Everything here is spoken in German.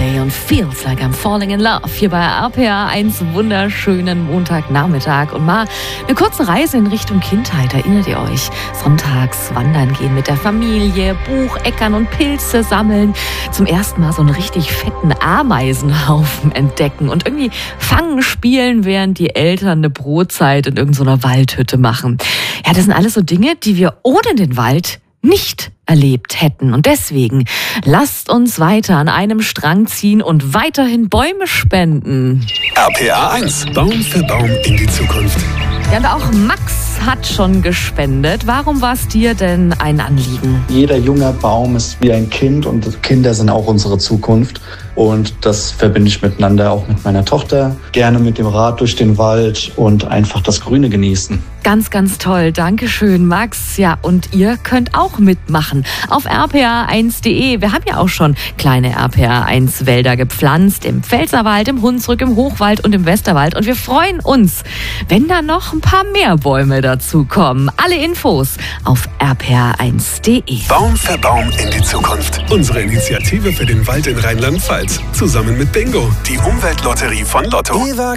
Day und Feels Like I'm Falling in Love hier bei RPA 1 wunderschönen Montagnachmittag und mal eine kurze Reise in Richtung Kindheit. Erinnert ihr euch? Sonntags wandern gehen mit der Familie, Bucheckern und Pilze sammeln, zum ersten Mal so einen richtig fetten Ameisenhaufen entdecken und irgendwie fangen spielen, während die Eltern eine Brotzeit in irgendeiner Waldhütte machen. Ja, das sind alles so Dinge, die wir ohne den Wald nicht erlebt hätten. Und deswegen lasst uns weiter an einem Strang ziehen und weiterhin Bäume spenden. RPA 1, Baum für Baum in die Zukunft. Ja, und auch Max hat schon gespendet. Warum war es dir denn ein Anliegen? Jeder junge Baum ist wie ein Kind und Kinder sind auch unsere Zukunft. Und das verbinde ich miteinander, auch mit meiner Tochter. Gerne mit dem Rad durch den Wald und einfach das Grüne genießen. Ganz, ganz toll. Dankeschön, Max. Ja, und ihr könnt auch mitmachen auf rpa1.de. Wir haben ja auch schon kleine RPA1-Wälder gepflanzt. Im Pfälzerwald, im Hunsrück, im Hochwald und im Westerwald. Und wir freuen uns, wenn da noch ein paar mehr Bäume dazu kommen. Alle Infos auf rpa1.de. Baum für Baum in die Zukunft. Unsere Initiative für den Wald in Rheinland-Pfalz. Zusammen mit Bingo, die Umweltlotterie von Lotto.